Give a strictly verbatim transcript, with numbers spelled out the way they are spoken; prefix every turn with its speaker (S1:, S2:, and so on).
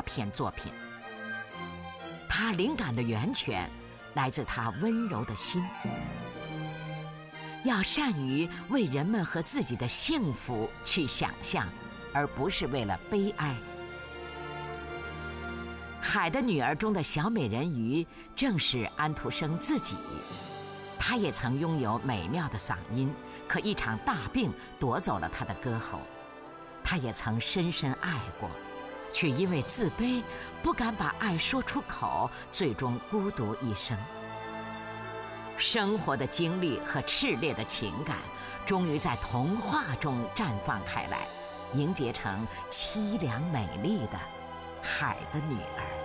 S1: 篇作品。他灵感的源泉来自他温柔的心。要善于为人们和自己的幸福去想象，而不是为了悲哀。海的女儿中的小美人鱼正是安徒生自己，她也曾拥有美妙的嗓音，可一场大病夺走了她的歌喉。她也曾深深爱过，却因为自卑不敢把爱说出口，最终孤独一生。生活的经历和炽烈的情感终于在童话中绽放开来，凝结成凄凉美丽的海的女儿。